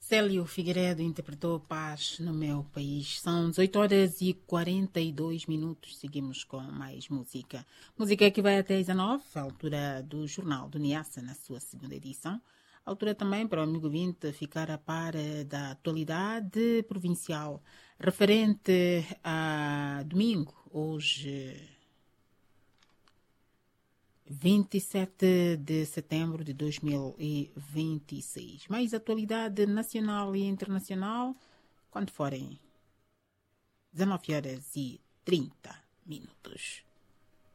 Célio Figueiredo interpretou Paz no Meu País. São 18 horas e 42 minutos. Seguimos com mais música. Música que vai até às 19, a altura do Jornal do Niassa, na sua segunda edição. A altura também para o amigo vinte ficar a par da atualidade provincial referente a domingo, hoje 27 de setembro de 2026. Mais atualidade nacional e internacional quando forem 19 horas e 30 minutos.